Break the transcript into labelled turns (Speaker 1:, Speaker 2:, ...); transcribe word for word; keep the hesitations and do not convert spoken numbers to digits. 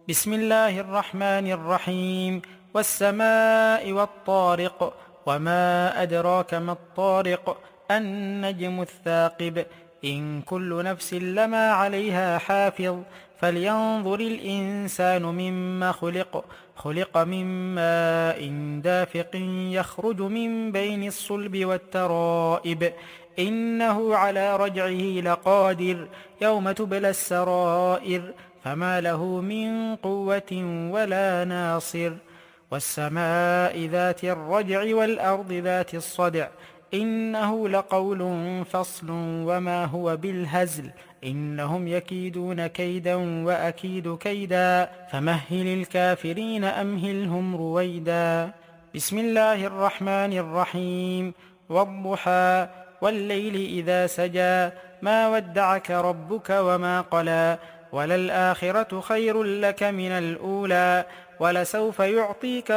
Speaker 1: بسم الله الرحمن الرحيم. والسماء والطارق، وما أدراك ما الطارق، النجم الثاقب، إن كل نفس لما عليها حافظ، فلينظر الإنسان مما خلق خلق من ماء دافق يخرج من بين الصلب والترائب، إنه على رجعه لقادر، يوم تبلى السرائر، فما له من قوة ولا ناصر. والسماء ذات الرجع والأرض ذات الصدع، إنه لقول فصل وما هو بالهزل، إنهم يكيدون كيدا وأكيد كيدا، فمهل الكافرين أمهلهم رويدا. بسم الله الرحمن الرحيم. والضحى، والليل إذا سجى، ما ودعك ربك وما قلى، وللآخرة خير لك من الأولى، ولسوف يعطيك